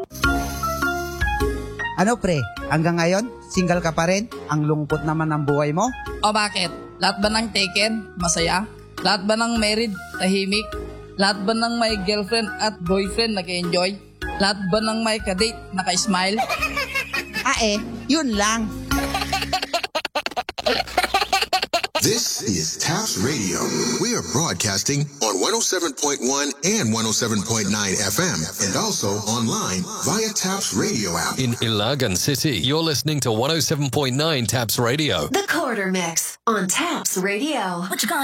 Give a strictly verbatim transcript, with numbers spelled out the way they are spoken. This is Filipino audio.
Ano pre, hanggang ngayon, single ka pa rin? Ang lungkot naman ng buhay mo? O bakit? Lahat ba ng taken, masaya? Lahat ba ng married, tahimik? Lahat ba ng may girlfriend at boyfriend nag-enjoy? Lahat ba ng may kadate, naka-smile? Ah eh, yun lang. This is Taps Radio. We are broadcasting on one oh seven point one and one oh seven point nine F M and also online via Taps Radio app. In Ilagan City, you're listening to one oh seven point nine Taps Radio. The Quarter Mix on Taps Radio. What you gonna